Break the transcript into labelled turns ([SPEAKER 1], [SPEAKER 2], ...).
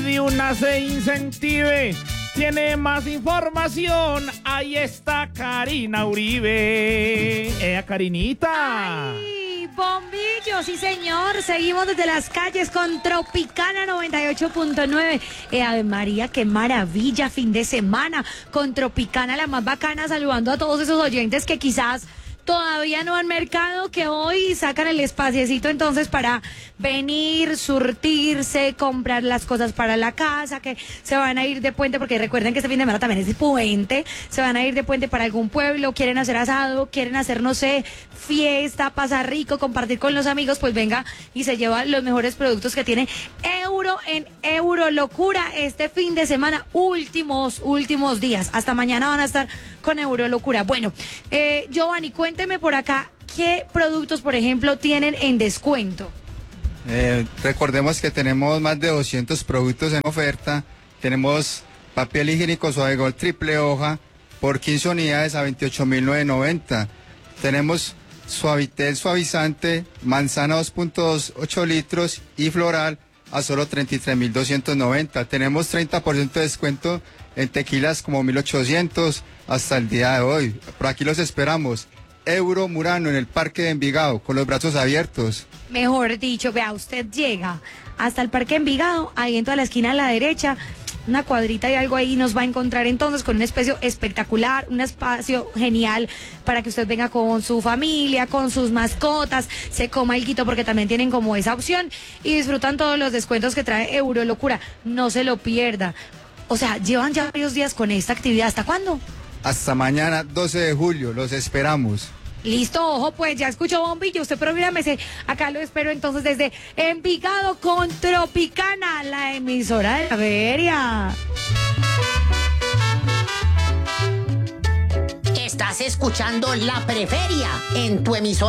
[SPEAKER 1] de una se incentive. Tiene más información. Ahí está Karina Uribe. Karinita.
[SPEAKER 2] ¡Ay, bombillo! Sí, señor. Seguimos desde las calles con Tropicana 98.9. Ave María, qué maravilla. Fin de semana con Tropicana, la más bacana, saludando a todos esos oyentes que quizás todavía no han mercado, que hoy sacan el espaciecito entonces para venir, surtirse, comprar las cosas para la casa, que se van a ir de puente, porque recuerden que este fin de semana también es puente, se van a ir de puente para algún pueblo, quieren hacer asado, quieren hacer, no sé, fiesta, pasar rico, compartir con los amigos, pues venga y se lleva los mejores productos que tiene Euro en Euro Locura este fin de semana, últimos días, hasta mañana van a estar con Euro Locura. Bueno, Giovanni, cuénteme por acá, ¿qué productos, por ejemplo, tienen en descuento?
[SPEAKER 3] Recordemos que tenemos más de 200 productos en oferta. Tenemos papel higiénico Suavegold triple hoja por 15 unidades a 28.990. Tenemos Suavitel suavizante, manzana 2.8 litros y floral a solo 33.290. Tenemos 30% de descuento en tequilas como 1.800 hasta el día de hoy. Por aquí los esperamos. Euro Murano en el Parque de Envigado, con los brazos abiertos.
[SPEAKER 2] Mejor dicho, vea, usted llega hasta el Parque Envigado, ahí en toda la esquina a la derecha, una cuadrita y algo ahí, nos va a encontrar entonces con un espacio espectacular, un espacio genial para que usted venga con su familia, con sus mascotas, se coma alguito porque también tienen como esa opción y disfrutan todos los descuentos que trae Euro Locura. No se lo pierda. O sea, llevan ya varios días con esta actividad. ¿Hasta cuándo?
[SPEAKER 3] Hasta mañana 12 de julio, los esperamos.
[SPEAKER 2] Listo, ojo, pues ya escuchó Bombillo, usted prográmese. Acá lo espero entonces desde Envigado con Tropicana, la emisora de la feria.
[SPEAKER 4] Estás escuchando La Preferia en tu emisora.